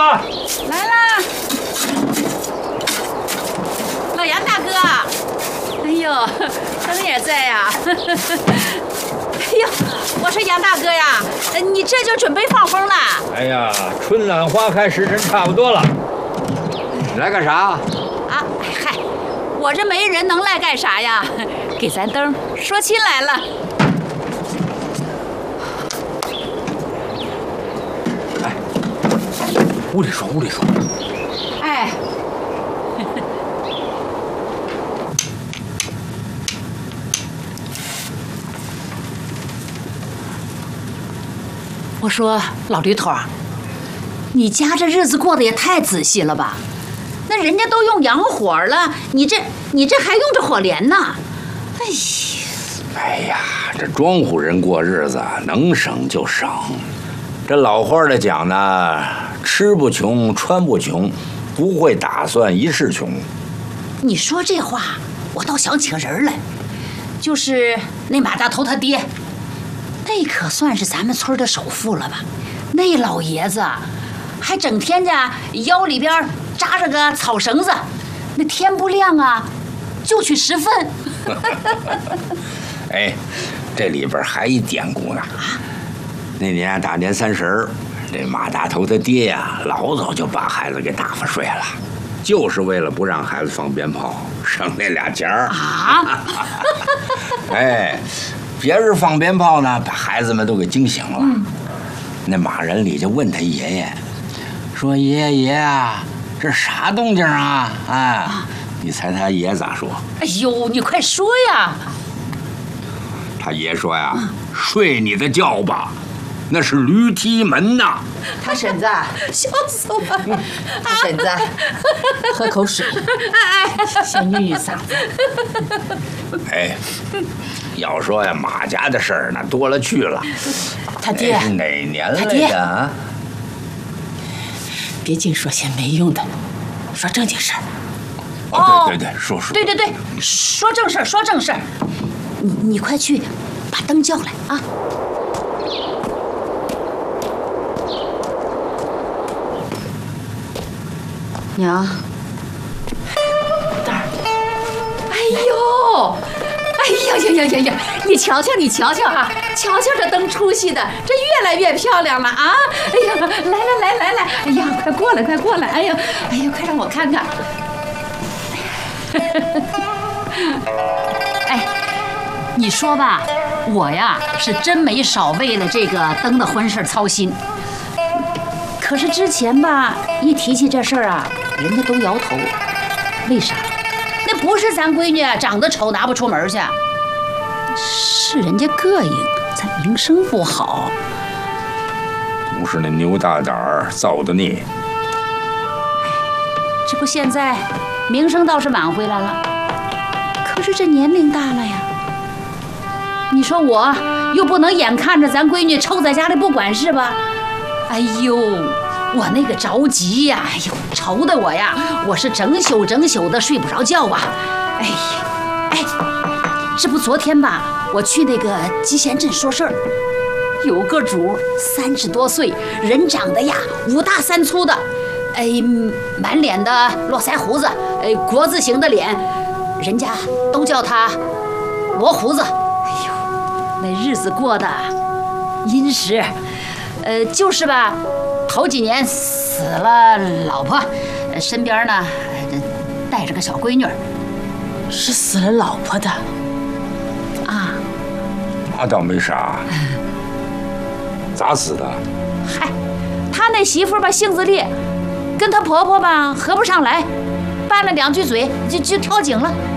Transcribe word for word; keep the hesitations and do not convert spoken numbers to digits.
了， 来啦！老杨大哥，哎呦，灯也在呀！哎呦，我说杨大哥呀，你这就准备放风了？ 哎呀，春暖花开时辰差不多了。你来干啥？ 啊，嗨，我这没人能来干啥呀？给咱灯说亲来了。 哎，屋里说，屋里说。 哎。我说老驴头，你家这日子过得也太仔细了吧？那人家都用洋火了，你这你这还用着火镰呢？哎呀， 哎呀，这庄户人过日子能省就省。这老话的讲呢，吃不穷，穿不穷，不会打算一世穷。 你说这话，我倒想起个人来，就是那马大头他爹。那可算是咱们村的首富了吧？那老爷子还整天家腰里边扎着个草绳子，那天不亮啊就去拾粪。 哎，这里边还一典故呢。那年大年三十儿，这马大头他爹呀，老早就把孩子给打发睡了，就是为了不让孩子放鞭炮，省那俩钱儿啊。 哎。别人放鞭炮呢，把孩子们都给惊醒了。嗯、那马仁里就问他爷爷，说：“爷爷爷啊，这啥动静啊？啊，啊你猜他爷咋说？” 哎呦，你快说呀！ 他爷说呀：“嗯、睡你的觉吧，那是驴踢门呐。” 他婶子， 笑死我了！ 他婶子，喝口水，先润润嗓子。 哎。要说呀，马家的事儿呢多了去了。 他爹是哪年来的啊？ 别净说些没用的，说正经事儿。 哦，对对对，说说。 对对对，说正事儿，说正事儿。你你快去把灯叫来啊！娘。 蛋儿。 哎呦！哎呀呀呀呀呀！你瞧瞧，你瞧瞧哈，瞧瞧这灯出息的，这越来越漂亮了啊！哎呀，来来来来来，哎呀，快过来，快过来！哎呀，哎呀，快让我看看。哎，你说吧，我呀是真没少为了这个灯的婚事操心。可是之前吧，一提起这事儿啊，人家都摇头。为啥？那不是咱闺女长得丑拿不出门去，是人家膈应，咱名声不好。 不是那牛大胆儿造的孽。 这不现在名声倒是挽回来了，可是这年龄大了呀。你说我又不能眼看着咱闺女臭在家里不管事吧？哎呦，我那个着急呀！哎呦，愁的我呀，我是整宿整宿的睡不着觉啊！哎哎，这不昨天吧，我去那个集贤镇说事儿，有个主三十多岁，人长得呀五大三粗的，哎，满脸的络腮胡子，哎，国字形的脸，人家都叫他罗胡子。哎呦，那日子过得殷实，呃，就是吧。头几年死了老婆，身边呢带着个小闺女， 是死了老婆的啊？ 那倒没啥，咋死的？ 嗨，他那媳妇吧性子烈，跟他婆婆吧合不上来，拌了两句嘴就就跳井了。